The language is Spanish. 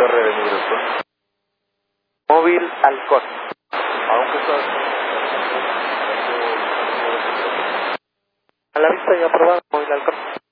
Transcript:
Torre de Migración. Móvil Halcón. Aunque está... A la vista y aprobado, Móvil Halcón.